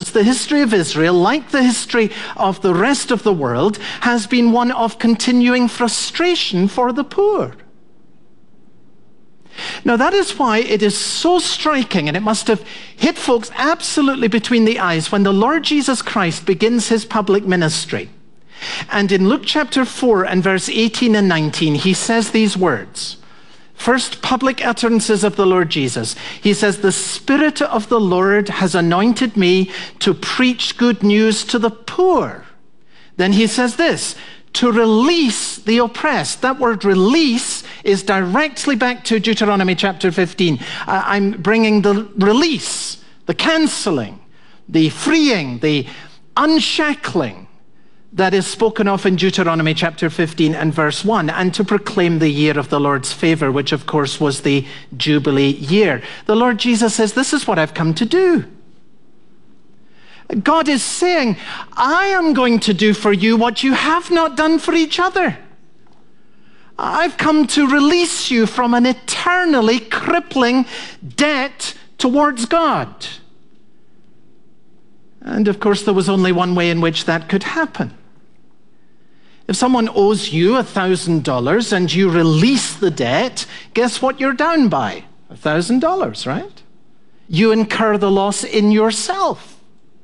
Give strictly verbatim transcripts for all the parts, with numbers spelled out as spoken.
centuries, the history of Israel, like the history of the rest of the world, has been one of continuing frustration for the poor. Now, that is why it is so striking, and it must have hit folks absolutely between the eyes when the Lord Jesus Christ begins his public ministry. And in Luke chapter four and verse eighteen and nineteen, he says these words. First public utterances of the Lord Jesus. He says, "The Spirit of the Lord has anointed me to preach good news to the poor." Then he says this, "to release the oppressed." That word release is directly back to Deuteronomy chapter fifteen. I'm bringing the release, the canceling, the freeing, the unshackling that is spoken of in Deuteronomy chapter fifteen and verse one, and to proclaim the year of the Lord's favor, which of course was the Jubilee year. The Lord Jesus says, this is what I've come to do. God is saying, I am going to do for you what you have not done for each other. I've come to release you from an eternally crippling debt towards God. And of course, there was only one way in which that could happen. If someone owes you one thousand dollars and you release the debt, guess what you're down by? one thousand dollars, right? You incur the loss in yourself.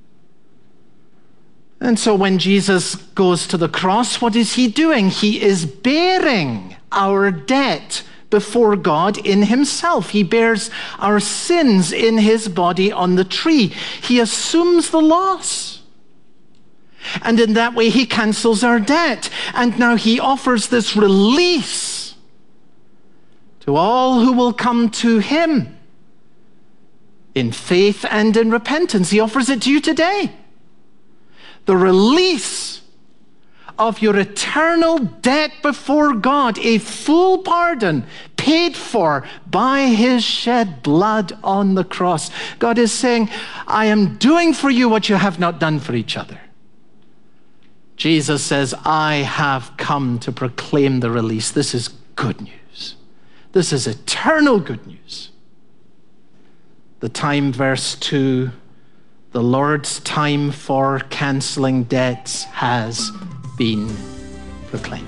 And so when Jesus goes to the cross, what is he doing? He is bearing our debt before God in himself. He bears our sins in his body on the tree. He assumes the loss. And in that way, he cancels our debt. And now he offers this release to all who will come to him in faith and in repentance. He offers it to you today. The release of your eternal debt before God, a full pardon paid for by his shed blood on the cross. God is saying, I am doing for you what you have not done for each other. Jesus says, I have come to proclaim the release. This is good news. This is eternal good news. The time, verse two, the Lord's time for canceling debts has been proclaimed.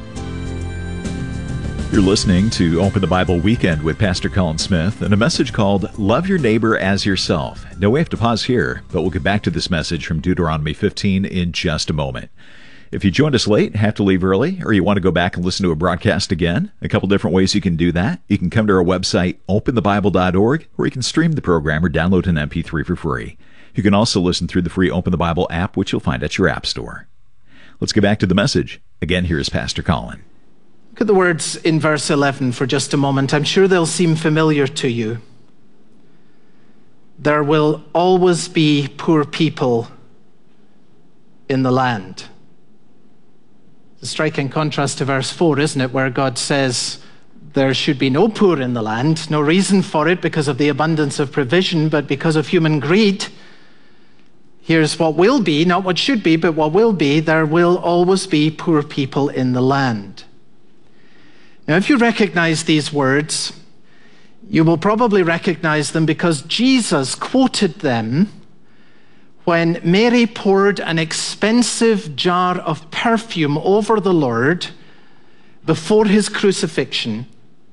You're listening to Open the Bible Weekend with Pastor Colin Smith and a message called Love Your Neighbor as Yourself. Now we have to pause here, but we'll get back to this message from Deuteronomy fifteen in just a moment. If you joined us late, have to leave early, or you want to go back and listen to a broadcast again, a couple different ways you can do that. You can come to our website, open the bible dot org, or you can stream the program or download an M P three for free. You can also listen through the free Open the Bible app, which you'll find at your app store. Let's get back to the message. Again, here's Pastor Colin. Look at the words in verse eleven for just a moment. I'm sure they'll seem familiar to you. There will always be poor people in the land. It's a striking contrast to verse four, isn't it, where God says there should be no poor in the land, no reason for it because of the abundance of provision, but because of human greed. Here's what will be, not what should be, but what will be. There will always be poor people in the land. Now, if you recognize these words, you will probably recognize them because Jesus quoted them when Mary poured an expensive jar of perfume over the Lord before his crucifixion.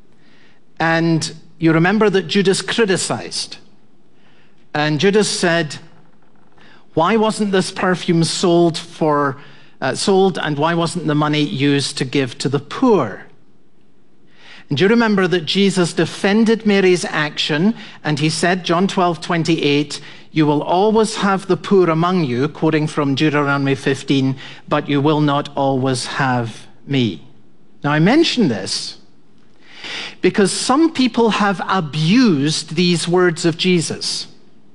And you remember that Judas criticized. And Judas said, why wasn't this perfume sold for uh, sold and why wasn't the money used to give to the poor? And do you remember that Jesus defended Mary's action, and he said, John twelve twenty-eight, you will always have the poor among you, quoting from Deuteronomy fifteen, but you will not always have me. Now I mention this because some people have abused these words of Jesus.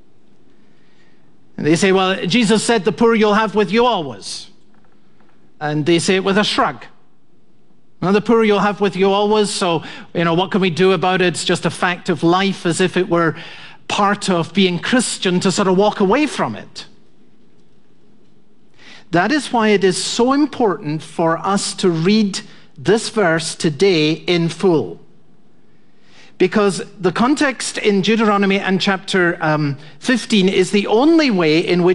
And they say, well, Jesus said the poor you'll have with you always. And they say it with a shrug. Well, the poor you'll have with you always, so, you know, what can we do about it? It's just a fact of life, as if it were part of being Christian to sort of walk away from it. That is why it is so important for us to read this verse today in full. Because the context in Deuteronomy and chapter um, fifteen is the only way in which